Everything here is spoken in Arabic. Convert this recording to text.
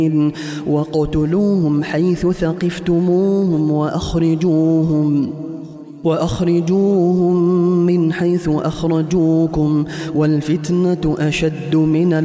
واقتلوهم حيث ثقفتموهم وأخرجوهم من حيث أخرجوكم والفتنة أشد من